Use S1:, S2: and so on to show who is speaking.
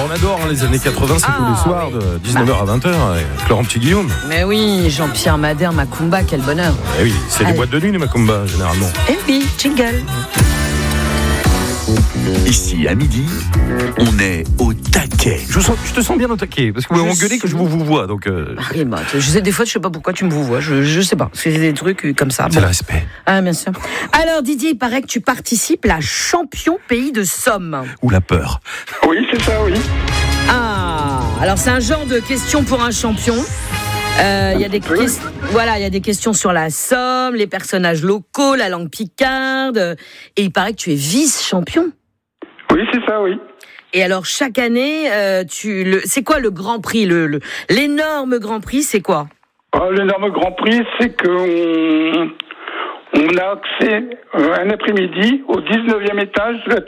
S1: on adore les années 80, c'est tous les soirs de 19h à 20h avec Laurent Petit-Guillaume.
S2: Mais oui, Jean-Pierre Madère, Macumba, quel bonheur.
S1: Eh oui, c'est les boîtes de nuit, les Macumba, généralement.
S2: Eh oui, jingle.
S3: Ici, à midi, on est au taquet.
S1: Je te sens bien au taquet, parce que vous m'engueulez que je vous vois, donc...
S2: Oui, bah, je sais, des fois, je sais pas pourquoi tu me vois, je sais pas, c'est des trucs comme ça.
S1: C'est le respect.
S2: Ah, bien sûr. Alors, Didier, il paraît que tu participes à Champion Pays de Somme.
S1: Ou la peur.
S4: Oui, c'est ça, oui.
S2: Ah, alors c'est un genre de questions pour un champion. Il y a des questions sur la Somme, les personnages locaux, la langue picarde. Et il paraît que tu es vice-champion.
S4: Oui, c'est ça, oui.
S2: Et alors, chaque année, c'est quoi le Grand Prix, l'énorme Grand Prix, c'est quoi?
S4: L'énorme Grand Prix, c'est qu'on a accès un après-midi au 19e étage de la